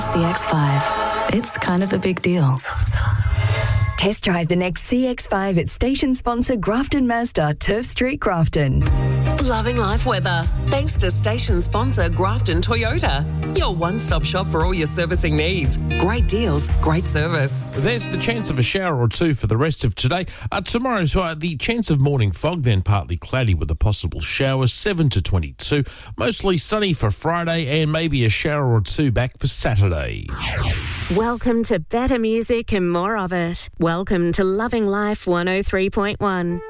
CX-5. It's kind of a big deal. Test drive the next CX-5 at station sponsor Grafton Mazda, Turf Street, Grafton. Loving life weather. Thanks to station sponsor Grafton Toyota. Your one-stop shop for all your servicing needs. Great deals, great service. There's the chance of a shower or two for the rest of today. Tomorrow, the chance of morning fog, then partly cloudy with a possible shower, 7 to 22. Mostly sunny for Friday and maybe a shower or two back for Saturday. Welcome to better music and more of it. Welcome to Loving Life 103.1.